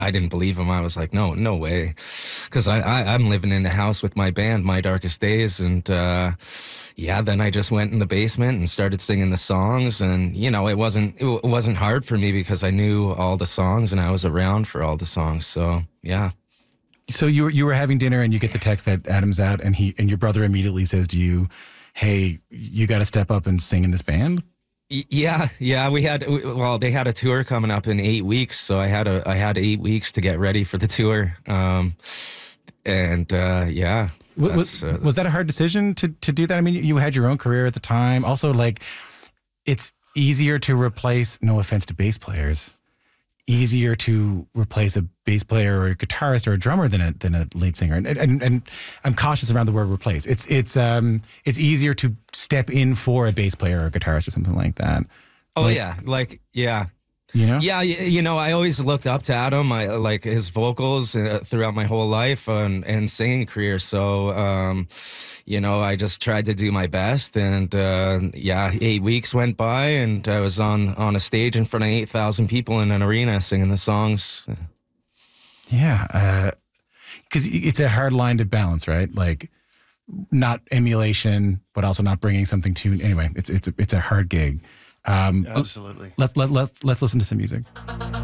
I didn't believe him. I was like, no way. Because I'm living in the house with my band, My Darkest Days. And yeah, then I just went in the basement and started singing the songs. And, it wasn't hard for me because I knew all the songs and I was around for all the songs. So, yeah. So you were having dinner and you get the text that Adam's out, and your brother immediately says to you, "Hey, you got to step up and sing in this band." Yeah. They had a tour coming up in 8 weeks, so I had 8 weeks to get ready for the tour. Yeah. Was that a hard decision to do that? I mean, you had your own career at the time. Also, like, it's easier to replace, no offense to bass players, easier to replace a bass player or a guitarist or a drummer than a lead singer. And I'm cautious around the word replace. It's easier to step in for a bass player or a guitarist or something like that. Oh, yeah. Yeah. Yeah, I always looked up to Adam. I like his vocals throughout my whole life and singing career. So, I just tried to do my best. And 8 weeks went by, and I was on a stage in front of 8,000 people in an arena singing the songs. Yeah, because it's a hard line to balance, right? Like, not emulation, but also not bringing something to. Anyway, it's a hard gig. Absolutely. Let's listen to some music.